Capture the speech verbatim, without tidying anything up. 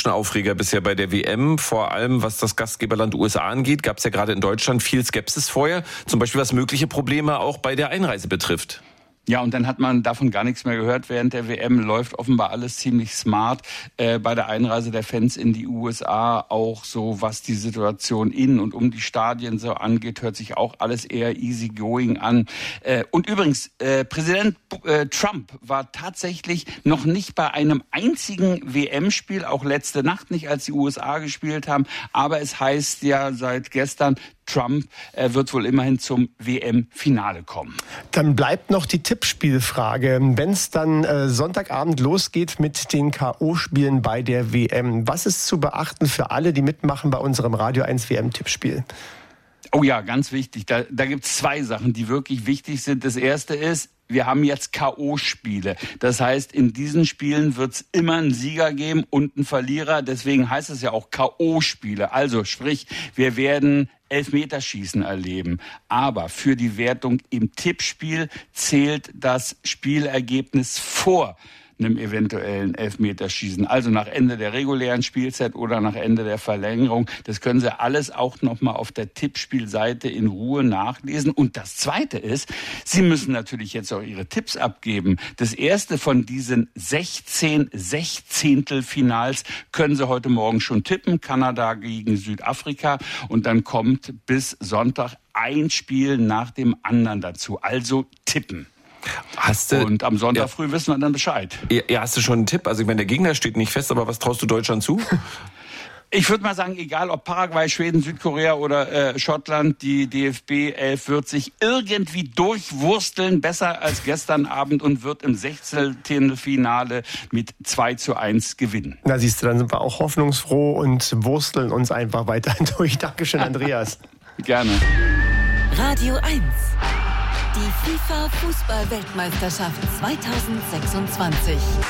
politischen Aufreger bisher bei der W M, vor allem was das Gastgeberland U S A angeht. Gab es ja gerade in Deutschland viel Skepsis vorher, zum Beispiel was mögliche Probleme auch bei der Einreise betrifft. Ja, und dann hat man davon gar nichts mehr gehört. Während der W M läuft offenbar alles ziemlich smart äh, bei der Einreise der Fans in die U S A. Auch so, was die Situation in und um die Stadien so angeht, hört sich auch alles eher easygoing an. Äh, und übrigens, äh, Präsident äh, Trump war tatsächlich noch nicht bei einem einzigen W M-Spiel, auch letzte Nacht nicht, als die U S A gespielt haben. Aber es heißt ja seit gestern, Trump äh, wird wohl immerhin zum W M-Finale kommen. Dann bleibt noch die Tippspielfrage. Wenn es dann äh, Sonntagabend losgeht mit den K O-Spielen bei der W M, was ist zu beachten für alle, die mitmachen bei unserem Radio eins W M-Tippspiel? Oh ja, ganz wichtig. Da, da gibt es zwei Sachen, die wirklich wichtig sind. Das erste ist, wir haben jetzt K O-Spiele. Das heißt, in diesen Spielen wird es immer einen Sieger geben und einen Verlierer. Deswegen heißt es ja auch K O-Spiele. Also sprich, wir werden Elfmeterschießen erleben. Aber für die Wertung im Tippspiel zählt das Spielergebnis vor einem eventuellen Elfmeterschießen, also nach Ende der regulären Spielzeit oder nach Ende der Verlängerung. Das können Sie alles auch nochmal auf der Tippspielseite in Ruhe nachlesen. Und das Zweite ist, Sie müssen natürlich jetzt auch Ihre Tipps abgeben. Das erste von diesen sechzehn Sechzehntelfinals können Sie heute Morgen schon tippen. Kanada gegen Südafrika. Und dann kommt bis Sonntag ein Spiel nach dem anderen dazu. Also tippen. Hast du, und am Sonntag ja, früh wissen wir dann Bescheid. Ja, ja, hast du schon einen Tipp? Also ich meine, der Gegner steht nicht fest, aber was traust du Deutschland zu? Ich würde mal sagen, egal ob Paraguay, Schweden, Südkorea oder äh, Schottland, die D F B elf wird sich irgendwie durchwursteln, besser als gestern Abend, und wird im Sechzehntelfinale mit zwei zu eins gewinnen. Na siehst du, dann sind wir auch hoffnungsfroh und wursteln uns einfach weiterhin durch. Dankeschön, Andreas. Gerne. Radio eins. Die FIFA-Fußball-Weltmeisterschaft zweitausendsechsundzwanzig.